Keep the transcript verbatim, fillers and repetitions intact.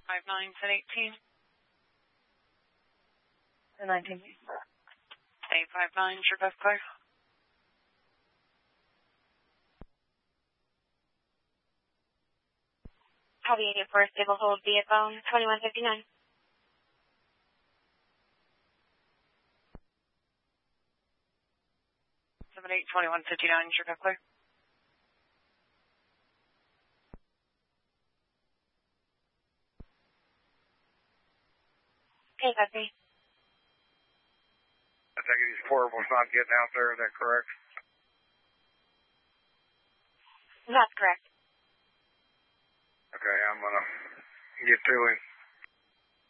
five nine, ten eighteen. ten nineteen. eight five nine, your best clear. Copy eight for a stable hold via phone, twenty-one fifty-nine. seven eight, twenty-one fifty-nine, your best clear. Okay, copy. I think these portables not getting out there, is that correct? That's correct. Okay, I'm gonna get to him.